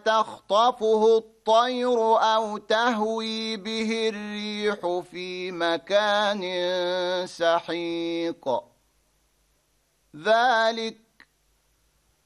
تخطفه الطير أو تهوي به الريح في مكان سحيق ذلك